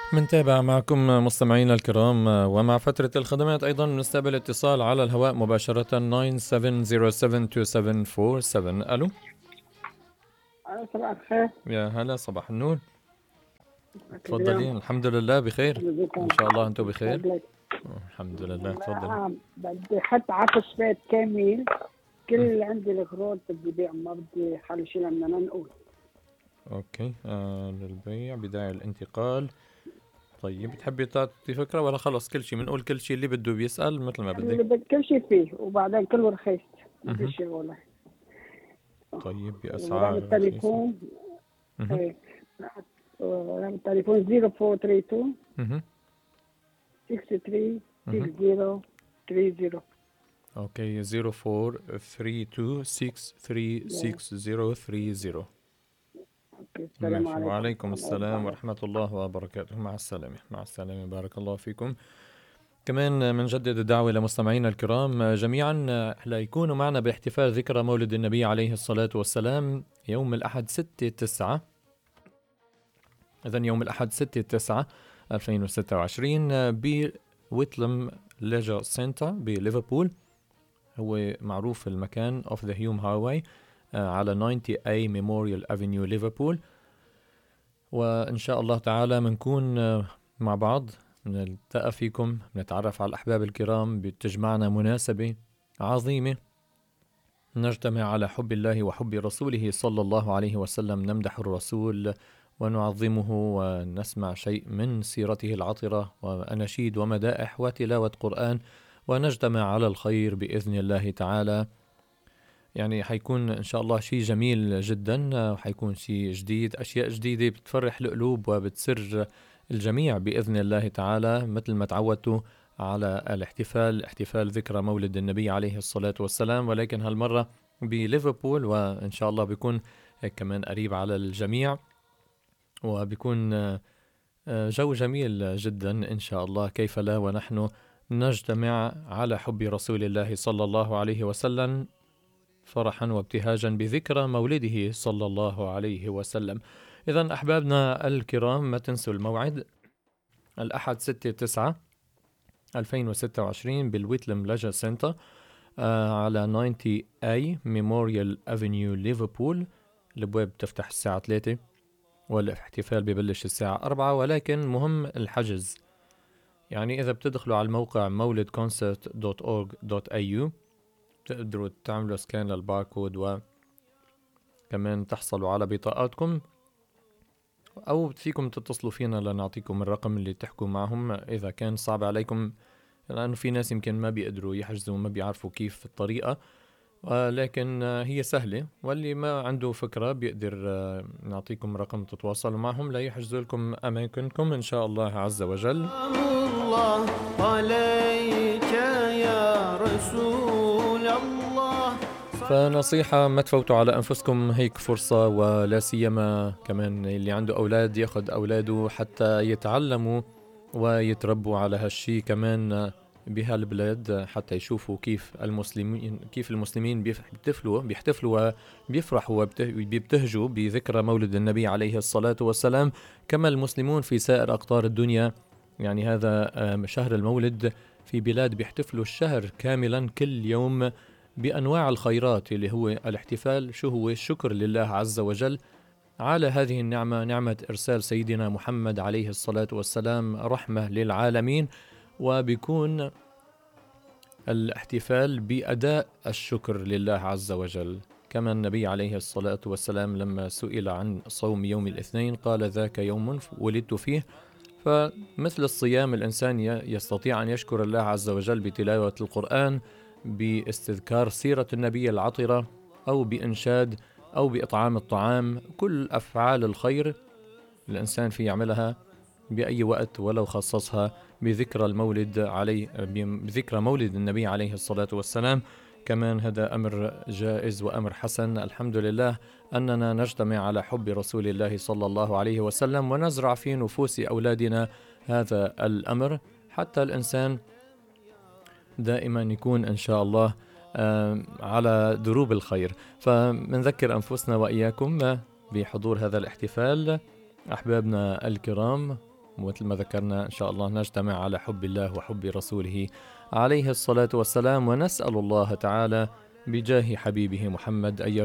منتابع معكم مستمعينا الكرام، ومع فترة الخدمات أيضا نستقبل اتصال على الهواء مباشرة 97072747. ألو، صباح الخير. يا هلا، صباح النور. اليوم تفضلين. الحمد لله بخير، جزاكم إن شاء الله أنتم بخير. فضلك. الحمد لله، تفضلي. بدي حط عفش بيت كامل، كل اللي عندي الغراض بدي بيع، ما بدي حالي شيء بدنا نقول. أوكي، للبيع بداية الانتقال. طيب، بتحبي تعطي فكرة ولا خلص كل شيء بنقول كل شيء اللي بده بيسأل مثل ما بدك؟ اللي بدي كل شيء فيه، وبعدين كله رخيص، ما في مهم. شيء والله. طيب، ورقم بأسعار رخيصة. التليفون مهم. ايه، رقم التليفون 0432 مهم. 63 مهم. 6030. اوكي، 0432636030. اوكي، السلام ماشي، عليكم. وعليكم الله يرضى السلام عليك. ورحمة الله وبركاته. مع السلامة، مع السلامة، بارك الله فيكم. كمان منجدد الدعوة لمستمعينا الكرام جميعا ليكونوا معنا باحتفال ذكرى مولد النبي عليه الصلاة والسلام يوم الأحد 6/9. إذن يوم الأحد 6/9 2026 بويتلم ليجر سنتر بليفربول. هو معروف المكان اوف ذا هيوم هاوي على 90A ميموريال افنيو ليفربول. وإن شاء الله تعالى منكون مع بعض، نلتقى فيكم، نتعرف على الأحباب الكرام، بتجمعنا مناسبة عظيمة، نجتمع على حب الله وحب رسوله صلى الله عليه وسلم، نمدح الرسول ونعظمه ونسمع شيء من سيرته العطرة وأناشيد ومدائح وتلاوة قرآن، ونجتمع على الخير بإذن الله تعالى. يعني حيكون إن شاء الله شيء جميل جدا، وحيكون شيء جديد، أشياء جديدة بتفرح القلوب وبتسر الجميع بإذن الله تعالى، مثل ما تعودتوا على الاحتفال، احتفال ذكرى مولد النبي عليه الصلاة والسلام، ولكن هالمرة بليفربول، وإن شاء الله بيكون هيك كمان قريب على الجميع، وبيكون جو جميل جدا إن شاء الله. كيف لا ونحن نجتمع على حب رسول الله صلى الله عليه وسلم، فرحا وابتهاجا بذكرى مولده صلى الله عليه وسلم. إذن أحبابنا الكرام، ما تنسوا الموعد الأحد 6/9 2026 بالويتلم ليجر سنتر على 90A ميموريال أفنيو ليفربول. الأبواب تفتح الساعة 3 والاحتفال ببلش الساعة 4، ولكن مهم الحجز. يعني إذا بتدخلوا على الموقع mouledconcert.org.au تقدروا تعملوا سكان للباركود، وكمان تحصلوا على بطاقاتكم، أو فيكم تتصلوا فينا لنعطيكم الرقم اللي تحكوا معهم إذا كان صعب عليكم، لأنه في ناس يمكن ما بيقدروا يحجزوا، ما بيعرفوا كيف الطريقة، لكن هي سهلة، واللي ما عنده فكرة بيقدر نعطيكم رقم تتواصلوا معهم ليحجزوا لكم أماكنكم إن شاء الله عز وجل. الله عليك يا رسول الله. فنصيحة، ما تفوتوا على أنفسكم هيك فرصة، ولا سيما كمان اللي عنده أولاد ياخد أولاده حتى يتعلموا ويتربوا على هالشي كمان بهالبلاد، حتى يشوفوا كيف المسلمين بيحتفلوا وبيفرحوا وبيبتهجوا بذكرى مولد النبي عليه الصلاة والسلام، كما المسلمون في سائر أقطار الدنيا. يعني هذا شهر المولد، في بلاد بيحتفلوا الشهر كاملا كل يوم بأنواع الخيرات، اللي هو الاحتفال شو هو الشكر لله عز وجل على هذه النعمة، نعمة إرسال سيدنا محمد عليه الصلاة والسلام رحمة للعالمين. وبيكون الاحتفال بأداء الشكر لله عز وجل. كما النبي عليه الصلاة والسلام لما سئل عن صوم يوم الاثنين قال: ذاك يوم ولدت فيه. فمثل الصيام، الإنسان يستطيع أن يشكر الله عز وجل بتلاوة القرآن، باستذكار سيرة النبي العطرة، أو بإنشاد، أو بإطعام الطعام. كل أفعال الخير الإنسان في يعملها بأي وقت، ولو خصصها بذكرى المولد بذكرى مولد النبي عليه الصلاة والسلام. كمان هذا أمر جائز وأمر حسن، الحمد لله أننا نجتمع على حب رسول الله صلى الله عليه وسلم، ونزرع في نفوس أولادنا هذا الأمر، حتى الإنسان دائما يكون إن شاء الله على دروب الخير. فمنذكر أنفسنا وإياكم بحضور هذا الاحتفال أحبابنا الكرام، ومثل ما ذكرنا إن شاء الله نجتمع على حب الله وحب رسوله عليه الصلاة والسلام، ونسأل الله تعالى بجاه حبيبه محمد أن